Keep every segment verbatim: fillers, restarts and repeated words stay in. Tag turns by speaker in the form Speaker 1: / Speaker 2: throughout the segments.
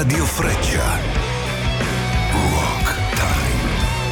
Speaker 1: Radio Freccia. Rock Time.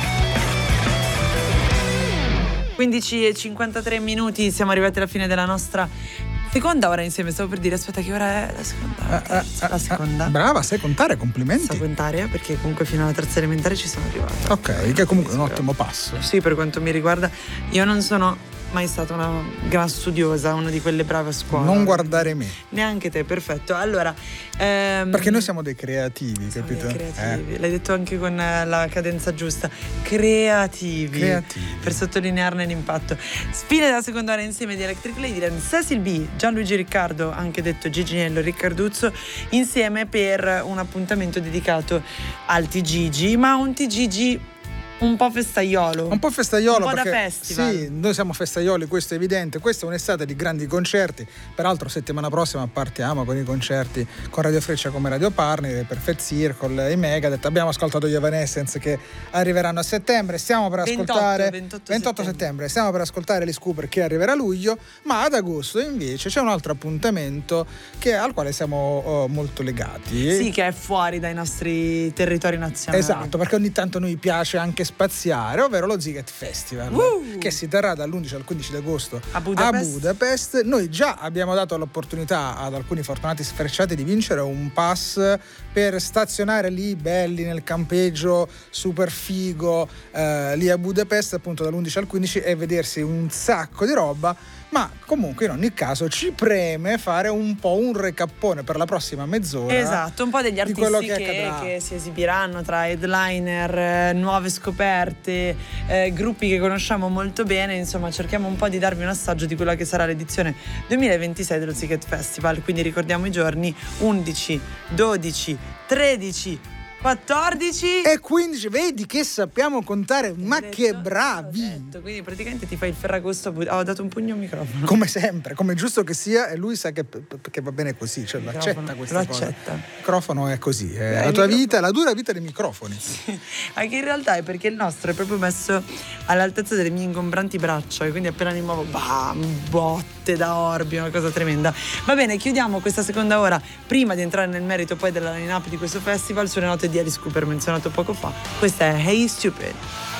Speaker 2: quindici e cinquantatré minuti, siamo arrivati alla fine della nostra seconda ora insieme. Stavo per dire, aspetta, che ora è la seconda? La, terza,
Speaker 3: ah, ah,
Speaker 2: la seconda.
Speaker 3: Ah, brava, sai contare, complimenti.
Speaker 2: So contare perché comunque fino alla terza elementare ci sono arrivata.
Speaker 3: Ok, che comunque è un ottimo passo.
Speaker 2: Sì, per quanto mi riguarda, io non sono mai stata una gran studiosa, una di quelle brave a scuola.
Speaker 3: Non guardare me.
Speaker 2: Neanche te, perfetto. Allora, ehm,
Speaker 3: perché noi siamo dei creativi,
Speaker 2: siamo
Speaker 3: capito?
Speaker 2: dei creativi.
Speaker 3: Eh?
Speaker 2: L'hai detto anche con la cadenza giusta. Creativi.
Speaker 3: Creativi.
Speaker 2: Per sottolinearne l'impatto. Fine della seconda ora insieme di Electric Ladyland, Cecil B, Gianluigi Riccardo, anche detto Giginello Riccarduzzo, insieme per un appuntamento dedicato al T G G, ma un T G G un po' festaiolo.
Speaker 3: Un po' festaiolo.
Speaker 2: Un po'
Speaker 3: perché,
Speaker 2: da festival.
Speaker 3: Sì, noi siamo festaioli, questo è evidente. Questa è un'estate di grandi concerti. Peraltro settimana prossima partiamo con i concerti con Radio Freccia come Radio Partner, Perfect Circle, i Megadeth. Abbiamo ascoltato gli Evanescence che arriveranno a settembre. Stiamo per ascoltare
Speaker 2: ventotto, ventotto,
Speaker 3: ventotto settembre. Stiamo per ascoltare Alice Cooper che arriverà a luglio, ma ad agosto invece c'è un altro appuntamento che, al quale siamo oh, molto legati.
Speaker 2: Sì, che è fuori dai nostri territori nazionali.
Speaker 3: Esatto, perché ogni tanto a noi piace anche spaziare, ovvero lo Ziget Festival,
Speaker 2: uh!
Speaker 3: che si terrà dall'undici al quindici d'agosto
Speaker 2: a Budapest.
Speaker 3: a Budapest. Noi già abbiamo dato l'opportunità ad alcuni fortunati sfrecciati di vincere un pass per stazionare lì belli nel campeggio super figo eh, lì a Budapest, appunto dall'undici al quindici, e vedersi un sacco di roba. Ma comunque in ogni caso ci preme fare un po' un recappone per la prossima mezz'ora.
Speaker 2: Esatto, un po' degli artisti
Speaker 3: che,
Speaker 2: che, che si esibiranno, tra headliner, eh, nuove scoperte, eh, gruppi che conosciamo molto bene. Insomma, cerchiamo un po' di darvi un assaggio di quella che sarà l'edizione duemilaventisei dello Ziget Festival. Quindi ricordiamo i giorni undici, dodici, tredici, quattordici
Speaker 3: e quindici. Vedi che sappiamo contare, ma
Speaker 2: detto,
Speaker 3: che bravi!
Speaker 2: detto. Quindi praticamente ti fai il Ferragosto a Bud- oh, ho dato un pugno al microfono,
Speaker 3: come sempre, come è giusto che sia, e lui sa che, che va bene così, cioè l'accetta questa
Speaker 2: lo
Speaker 3: cosa.
Speaker 2: accetta.
Speaker 3: Il microfono è così, è
Speaker 2: Beh,
Speaker 3: la tua
Speaker 2: microfono.
Speaker 3: vita, la dura vita dei microfoni.
Speaker 2: Sì. Anche in realtà è perché il nostro è proprio messo all'altezza delle mie ingombranti braccia, e quindi appena mi muovo, bam, botte da orbi, una cosa tremenda. Va bene, chiudiamo questa seconda ora, prima di entrare nel merito poi della line-up di questo festival, sulle note di Alice Cooper menzionato poco fa. Questa è Hey Stupid.